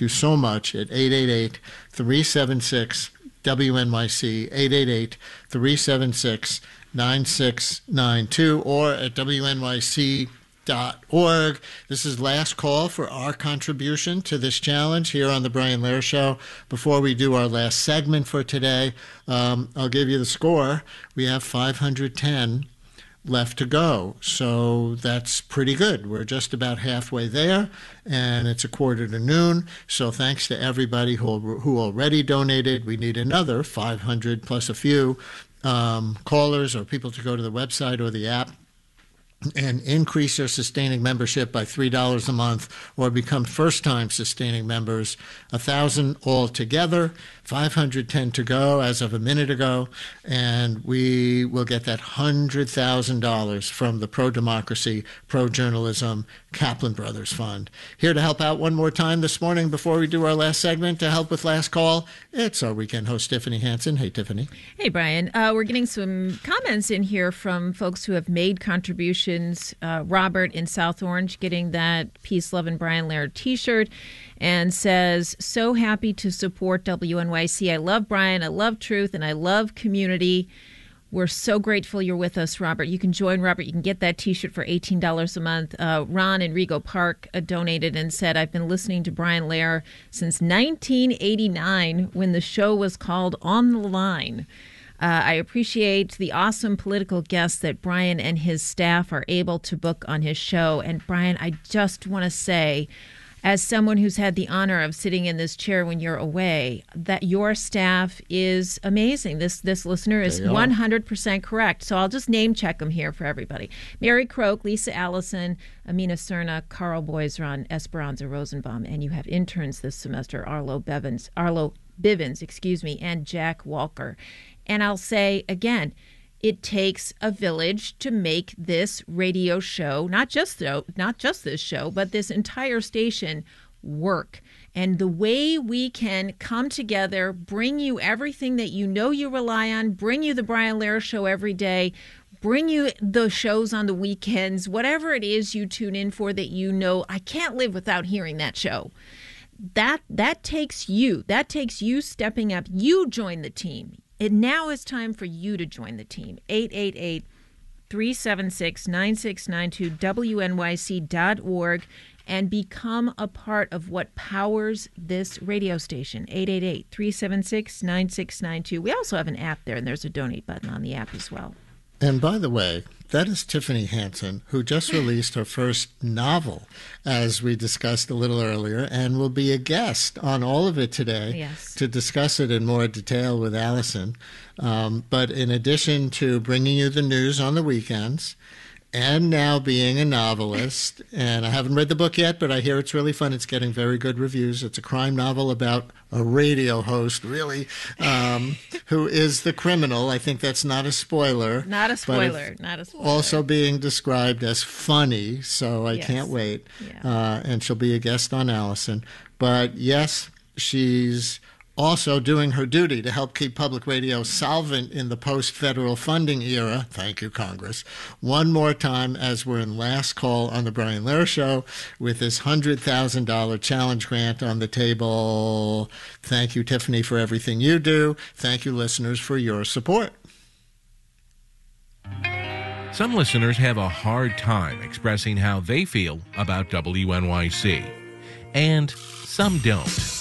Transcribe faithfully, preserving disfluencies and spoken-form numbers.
you so much at eight eight eight, three seven six, W N Y C, eight eight eight, three seven six, nine six nine two, or at W N Y C dot org. This is last call for our contribution to this challenge here on the Brian Lehrer Show. Before we do our last segment for today, um, I'll give you the score. We have five hundred ten left to go, so that's pretty good. We're just about halfway there, and it's a quarter to noon, so thanks to everybody who, who already donated. We need another five hundred plus a few um, callers or people to go to the website or the app and increase their sustaining membership by three dollars a month, or become first-time sustaining members. one thousand altogether, five hundred ten to go as of a minute ago, and we will get that one hundred thousand dollars from the Pro-Democracy, Pro-Journalism Kaplan Brothers Fund. Here to help out one more time this morning before we do our last segment to help with last call, it's our weekend host, Tiffany Hansen. Hey, Tiffany. Hey, Brian. Uh, we're getting some comments in here from folks who have made contributions. Uh, Robert in South Orange getting that Peace, Love, and Brian Lehrer t-shirt and says, so happy to support W N Y C. I love Brian, I love truth, and I love community. We're so grateful you're with us, Robert. You can join Robert. You can get that t-shirt for eighteen dollars a month. Uh, Ron in Rego Park uh, donated and said, I've been listening to Brian Lehrer since nineteen eighty-nine when the show was called On the Line. Uh, I appreciate the awesome political guests that Brian and his staff are able to book on his show. And Brian, I just want to say, as someone who's had the honor of sitting in this chair when you're away, that your staff is amazing. This this listener is one hundred percent correct. So I'll just name check them here for everybody. Mary Croak, Lisa Allison, Amina Cerna, Carl Boisron, Esperanza Rosenbaum, and you have interns this semester, Arlo Bevins, Arlo Bivens, excuse me, and Jack Walker. And I'll say again, it takes a village to make this radio show, not just though, not just this show, but this entire station work. And the way we can come together, bring you everything that you know you rely on, bring you the Brian Lehrer Show every day, bring you the shows on the weekends, whatever it is you tune in for that you know, I can't live without hearing that show. That that takes you. That takes you stepping up. You join the team. It now is time for you to join the team. eight eight eight, three seven six, nine six nine two, W N Y C dot org, and become a part of what powers this radio station. eight eight eight, three seven six, nine six nine two. We also have an app there, and there's a donate button on the app as well. And by the way, that is Tiffany Hansen, who just released her first novel, as we discussed a little earlier, and will be a guest on all of it today yes. to discuss it in more detail with Allison. Um, but in addition to bringing you the news on the weekends, and now being a novelist, and I haven't read the book yet, but I hear it's really fun. It's getting very good reviews. It's a crime novel about a radio host, really, um, who is the criminal. I think that's not a spoiler. Not a spoiler. Not a spoiler. Also being described as funny, so I yes. can't wait. Yeah. Uh, and she'll be a guest on Allison. But yes, she's also doing her duty to help keep public radio solvent in the post-federal funding era. Thank you, Congress. One more time, as we're in last call on the Brian Lehrer Show, with this one hundred thousand dollars challenge grant on the table. Thank you, Tiffany, for everything you do. Thank you, listeners, for your support. Some listeners have a hard time expressing how they feel about W N Y C, and some don't.